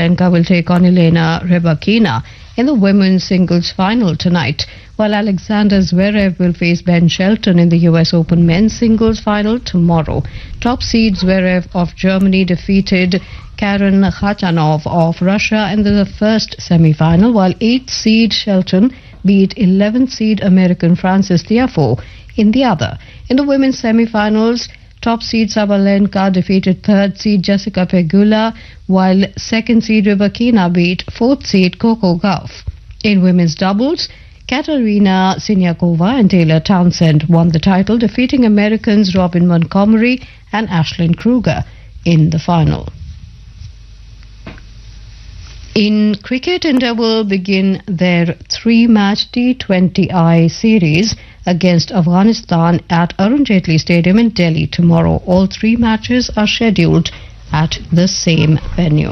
Sabalenka will take on Elena Rybakina in the women's singles final tonight, while Alexander Zverev will face Ben Shelton in the US Open men's singles final tomorrow. Top seed Zverev of Germany defeated Karen Khachanov of Russia in the first semi-final, while 8th seed Shelton beat 11th seed American Frances Tiafoe in the other. In the women's semi-finals, top seed Sabalenka defeated 3rd seed Jessica Pegula, while 2nd seed Rybakina beat 4th seed Coco Gauff. In women's doubles, Katerina Siniakova and Taylor Townsend won the title, defeating Americans Robin Montgomery and Ashlyn Kruger in the final. In cricket, India will begin their 3-match T20I series against Afghanistan at Arun Jaitley Stadium in Delhi tomorrow. All 3 matches are scheduled at the same venue.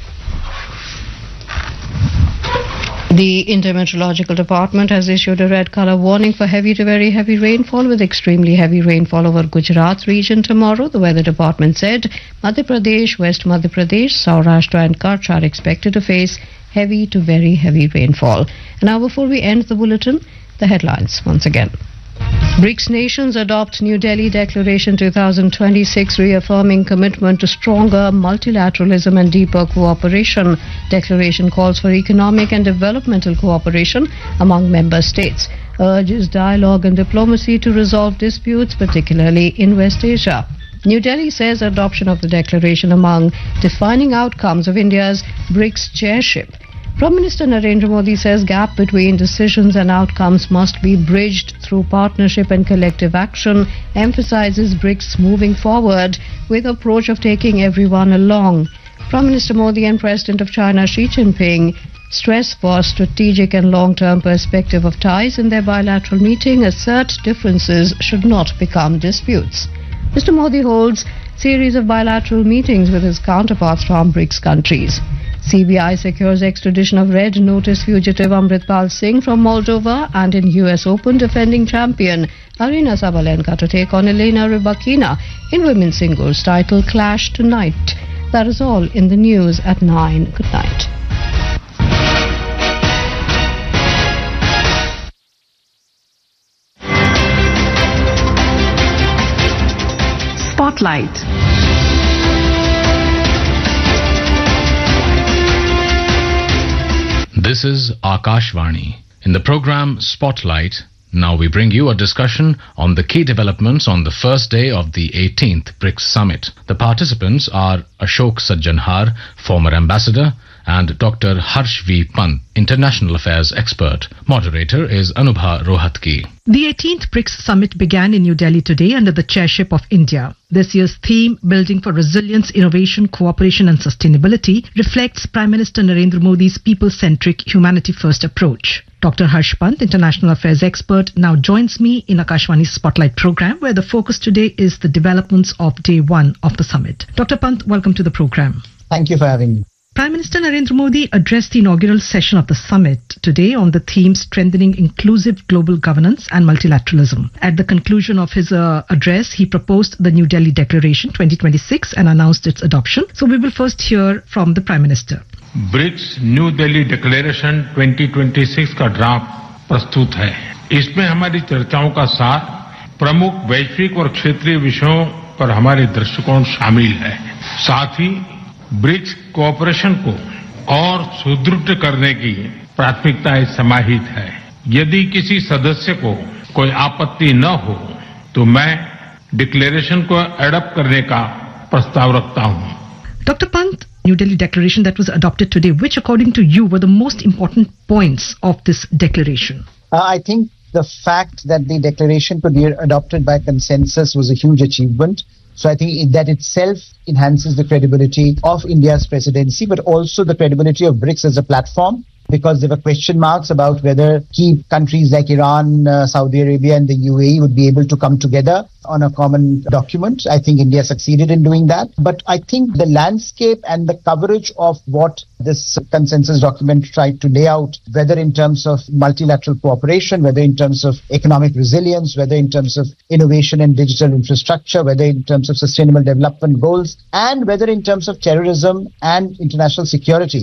The Indian Meteorological Department has issued a red colour warning for heavy to very heavy rainfall with extremely heavy rainfall over Gujarat region tomorrow. The Weather Department said Madhya Pradesh, West Madhya Pradesh, Saurashtra and Kutch are expected to face heavy to very heavy rainfall. And now before we end the bulletin, the headlines once again. BRICS nations adopt New Delhi Declaration 2026 reaffirming commitment to stronger multilateralism and deeper cooperation. Declaration calls for economic and developmental cooperation among member states. Urges dialogue and diplomacy to resolve disputes, particularly in West Asia. New Delhi says adoption of the declaration among defining outcomes of India's BRICS chairship. Prime Minister Narendra Modi says gap between decisions and outcomes must be bridged through partnership and collective action, emphasizes BRICS moving forward with approach of taking everyone along. Prime Minister Modi and President of China Xi Jinping stress for strategic and long-term perspective of ties in their bilateral meeting, assert differences should not become disputes. Mr. Modi holds series of bilateral meetings with his counterparts from BRICS countries. CBI secures extradition of red notice fugitive Amritpal Singh from Moldova, and in US Open defending champion Aryna Sabalenka to take on Elena Rybakina in women's singles title clash tonight. That is all in the news at 9. Good night. Spotlight. This is Akashvani. In the program Spotlight, now we bring you a discussion on the key developments on the first day of the 18th BRICS Summit. The participants are Ashok Sajjanhar, former ambassador, and Dr. Harsh V. Pant, international affairs expert. Moderator is Anubha Rohatgi. The 18th BRICS Summit began in New Delhi today under the chairship of India. This year's theme, Building for Resilience, Innovation, Cooperation and Sustainability, reflects Prime Minister Narendra Modi's people-centric, humanity-first approach. Dr. Harsh Pant, international affairs expert, now joins me in Akashvani's Spotlight program, where the focus today is the developments of day 1 of the summit. Dr. Pant, welcome to the program. Thank you for having me. Prime Minister Narendra Modi addressed the inaugural session of the summit today on the theme Strengthening Inclusive Global Governance and Multilateralism. At the conclusion of his address, he proposed the New Delhi Declaration 2026 and announced its adoption. So we will first hear from the Prime Minister. BRICS new Delhi declaration 2026 का draft प्रस्तुत है। इसमें हमारी चर्चाओं का सार प्रमुख वैश्विक और क्षेत्रीय विषयों पर हमारे दृष्टिकोण शामिल है। साथ ही ब्रिक्स कोऑपरेशन को और सुदृढ़ करने की प्राथमिकताएं समाहित है। यदि किसी सदस्य को कोई आपत्ति न हो तो मैं डिक्लेरेशन को एडॉप्ट करने का प्रस्ताव रखता हूं। Dr. Pant, New Delhi Declaration that was adopted today, which according to you were the most important points of this declaration? I think the fact that the declaration could be adopted by consensus was a huge achievement. So I think that itself enhances the credibility of India's presidency, but also the credibility of BRICS as a platform, because there were question marks about whether key countries like Iran, Saudi Arabia and the UAE would be able to come together on a common document. I think India succeeded in doing that. But I think the landscape and the coverage of what this consensus document tried to lay out, whether in terms of multilateral cooperation, whether in terms of economic resilience, whether in terms of innovation and digital infrastructure, whether in terms of sustainable development goals, and whether in terms of terrorism and international security,